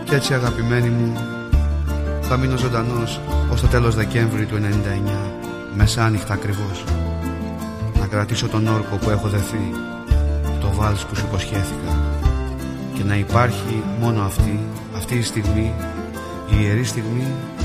Κι έτσι αγαπημένοι μου, θα μείνω ζωντανός ως το τέλος Δεκέμβρη του 99, μεσάνυχτα ακριβώς. Να κρατήσω τον όρκο που έχω δεθεί, το βάλς που σου υποσχέθηκα, και να υπάρχει μόνο αυτή η στιγμή, η ιερή στιγμή